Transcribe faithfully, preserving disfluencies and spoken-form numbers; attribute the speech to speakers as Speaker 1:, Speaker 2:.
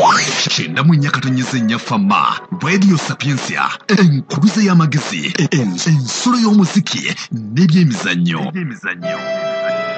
Speaker 1: Kyenda mu nnya katonnyeze nnya Fama, Radio Sapiensia, enkuluze y'amagezi, ensulo y'omuziki n'ebyemizannyo.